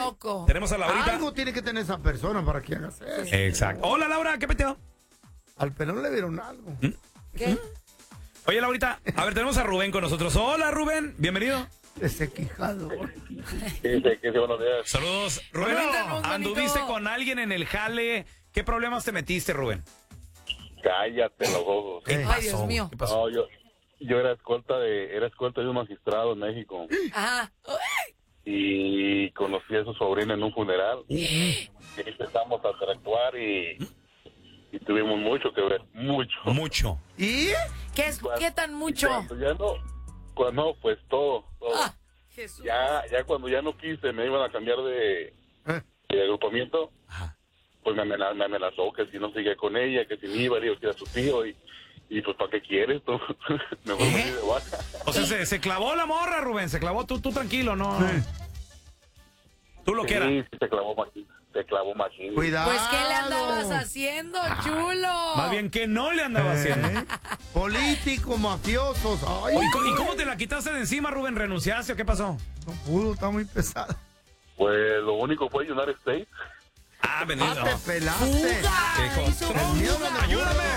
loco. Tenemos a Laurita. Algo tiene que tener esa persona para que hagas eso. Exacto. Hola, Laura, ¿qué peteo? Al pelón le vieron algo. ¿Qué? Oye, Laurita, a ver, tenemos a Rubén con nosotros. Hola, Rubén, bienvenido. Ese quijado. ¿Qué dice? Buenos días. Saludos. Rubén, Cuéntanos, ¿anduviste manito. con alguien en el jale? ¿Qué problemas te metiste, Rubén? Cállate los ojos. ¿Qué Ay, pasó? Dios mío. ¿Qué pasó? No, yo era escolta de un magistrado en México Ajá. y conocí a su sobrina en un funeral. Y empezamos a interactuar y tuvimos mucho que ver, mucho. ¿Y? ¿Qué tan mucho? Cuando pues todo. Ah, Jesús. Ya cuando ya no quise, me iban a cambiar de agrupamiento. Ajá. Pues me amenazó que si no seguía con ella, que si me iba, digo que era su tío y pues ¿para qué quieres tú? Mejor me fui de baja. O sea, se clavó la morra, Rubén, se clavó tú tranquilo, ¿no? Tú lo que era. Sí, se clavó machín. Cuidado. Pues, ¿qué le andabas haciendo, chulo? Más bien que no le andaba haciendo. Políticos, mafiosos. Ay, ¿Y cómo te la quitaste de encima, Rubén? ¿Renunciaste o qué pasó? no pudo, está muy pesada. Pues lo único fue United States. Ah, bendito. Ah, te pelaste. Fuga, Hijo. hizo El miedo fuga. me ¡Ayúdame!